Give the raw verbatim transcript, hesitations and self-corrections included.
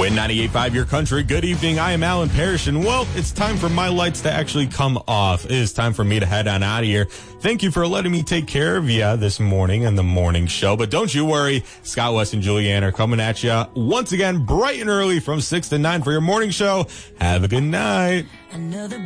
Win ninety-eight point five Your Country. Good evening. I am Alan Parrish, and well, it's time for my lights to actually come off. It is time for me to head on out of here. Thank you for letting me take care of you this morning on the morning show. But don't you worry, Scott West and Julianne are coming at you once again bright and early from six to nine for your morning show. Have a good night. Another